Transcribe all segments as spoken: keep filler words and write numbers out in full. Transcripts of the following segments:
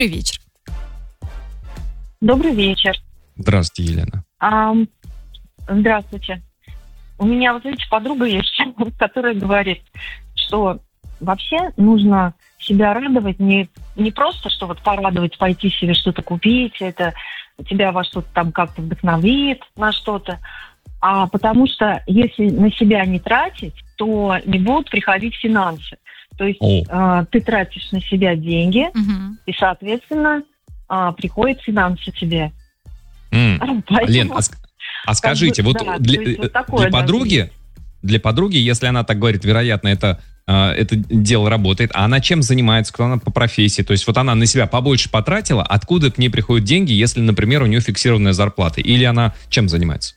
Добрый вечер. Добрый вечер. Здравствуйте, Елена. А, здравствуйте. У меня, вот видите, подруга есть, которая говорит, что вообще нужно себя радовать не, не просто, что вот порадовать, пойти себе что-то купить, это тебя во что-то там как-то вдохновит, на что-то, а потому что если на себя не тратить, то не будут приходить финансы. То есть э, ты тратишь на себя деньги, угу. и, соответственно, э, приходят финансы тебе. Mm. Поэтому, Лен, а, а скажите, бы, вот, да, для, вот для подруги, для подруги, если она так говорит, вероятно, это, э, это дело работает, а она чем занимается, кто она по профессии? То есть вот она на себя побольше потратила, откуда к ней приходят деньги, если, например, у нее фиксированная зарплата? Или она чем занимается?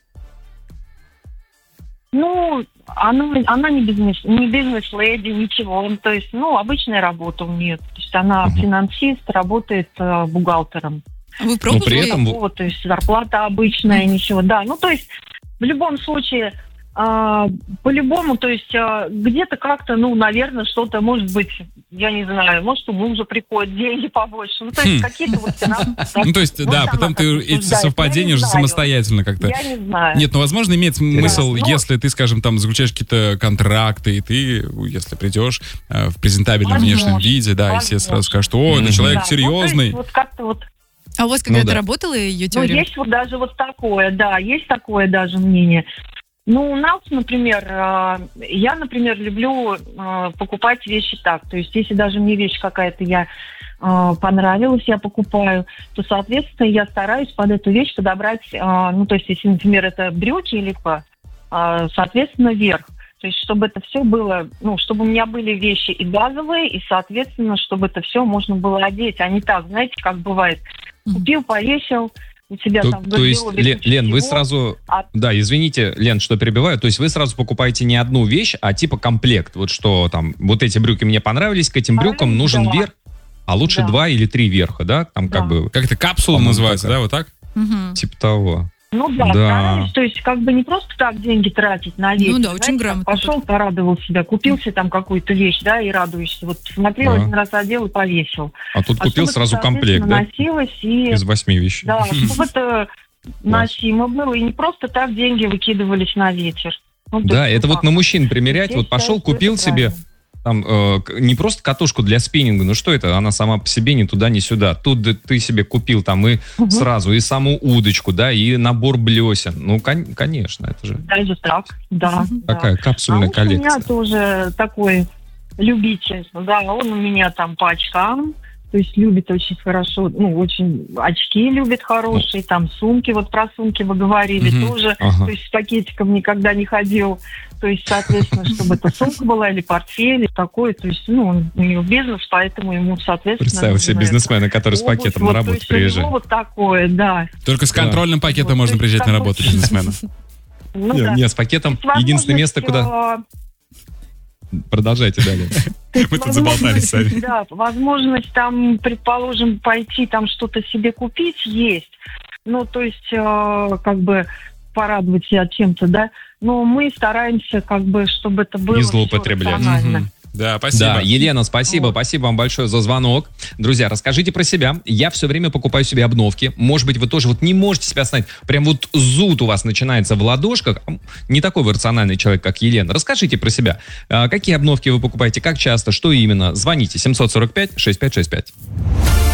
Ну, она, она не бизнес, не бизнес-леди, ничего. То есть, ну, обычная работа у нее. То есть она uh-huh. финансист, работает э, бухгалтером. А вы пробовали? Но при этом... Вот, то есть зарплата обычная, uh-huh. ничего. Да, ну, то есть в любом случае, э, по-любому, то есть э, где-то как-то, ну, наверное, что-то, может быть, я не знаю, может, у мужа приходят деньги побольше. Ну, то есть какие-то вот... Ну, то есть, да, потом ты эти совпадения уже самостоятельно как-то... Я не знаю. Нет, ну, возможно, имеет смысл, если ты, скажем, там, заключаешь какие-то контракты, и ты, если придешь в презентабельном внешнем виде, да, и все сразу скажут, о, это человек серьезный. Вот как-то вот... А у вас когда-то работала ее теория? Ну, есть вот даже вот такое, да, есть такое даже мнение. Ну, у нас, например, я, например, люблю покупать вещи так. То есть, если даже мне вещь какая-то я понравилась, я покупаю, то, соответственно, я стараюсь под эту вещь подобрать, ну, то есть, если, например, это брюки или соответственно, верх. То есть, чтобы это все было, ну, чтобы у меня были вещи и базовые, и, соответственно, чтобы это все можно было одеть, а не так, знаете, как бывает. Купил, повесил, у тебя то, там... То есть, Лен, Лен, вы сразу... А... Да, извините, Лен, что перебиваю. То есть вы сразу покупаете не одну вещь, а типа комплект. Вот что там, вот эти брюки мне понравились, к этим брюкам а, нужен да. верх, а лучше да. два или три верха, да? Там да. как бы... Как это капсула называется, такая. Да, вот так? Угу. Типа того. Ну да, да. стараюсь, то есть как бы не просто так деньги тратить на вещи. Ну да, очень грамотно. Пошел, порадовал себя, купил себе там какую-то вещь, да, и радуешься. Вот смотрел, а. один раз одел и повесил. А тут а купил сразу комплект, да? И... Из восьми вещей. Да, чтобы это носимо было, и не просто так деньги выкидывались на ветер. Ну, да, это вот на мужчин примерять, вот пошел, купил себе... Там, э, не просто катушку для спиннинга, ну что это, она сама по себе ни туда, ни сюда. Тут ты себе купил там и угу. сразу, и саму удочку, да, и набор блесен. Ну, кон- конечно, это же... Даже так, да. Такая да. капсульная а коллекция. У меня тоже такой любитель, да, он у меня там по очкам, то есть любит очень хорошо, ну, очень очки любит хорошие, ну. там сумки, вот про сумки вы говорили, угу. тоже, ага. то есть с пакетиком никогда не ходил. То есть, соответственно, чтобы это сумка была или портфель, или такое. То есть, ну, он, у него бизнес, поэтому ему, соответственно... Представь себе бизнесмена, который с пакетом вот, на работу то приезжает. Вот такое, да. Только с контрольным да. пакетом вот, можно приезжать на работу бизнесмена. Ну, нет, да. нет, с пакетом единственное место, куда... Продолжайте далее. Мы тут заболтались сами. Да, возможность там, предположим, пойти там что-то себе купить есть. Ну, то есть, как бы порадовать себя чем-то, да. Но мы стараемся, как бы, чтобы это было... Не злоупотреблять. Угу. Да, спасибо. Да, Елена, спасибо, вот. спасибо вам большое за звонок. Друзья, расскажите про себя. Я все время покупаю себе обновки. Может быть, вы тоже вот не можете себя остановить. Прям вот зуд у вас начинается в ладошках. Не такой вы рациональный человек, как Елена. Расскажите про себя. Какие обновки вы покупаете, как часто, что именно? Звоните семь сорок пять шестьдесят пять шестьдесят пять.